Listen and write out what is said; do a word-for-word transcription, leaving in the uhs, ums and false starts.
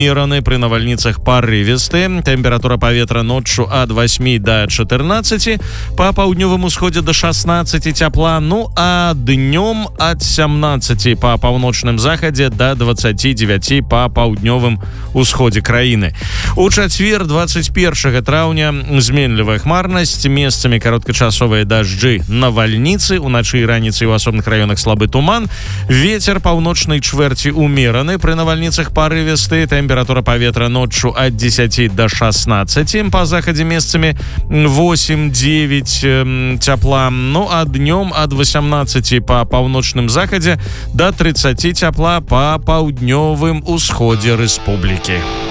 умераны, пры навальніцах парывісты. Тэмпература паветра ноччу ад восьмі да чатырнаццаці, па паўднёвым усходзе да шаснаццаці цяпла, ну а днём ад сямнаццаці па паўночным захадзе да дваццаці дзевяці па паўднёвым усходзе краіны. У чацвер двадцать первого траўня зменлівая хмарнасць, месцамі кароткачасовыя дажджы, навальніцы, уначы і раніцай у асобных раёнах слабы туман, вецер паўночнай чвэрці умераны, пры навальніцах парывісты, тэмпература паветра ноччу ад дзесяці да шаснаццаці, па захадзе месцамі восемь-девять цяпла, ну а днём ад восемнадцаці па паўночным захадзе да трыццаці цяпла па паўднёвым усходзе рэспублікі.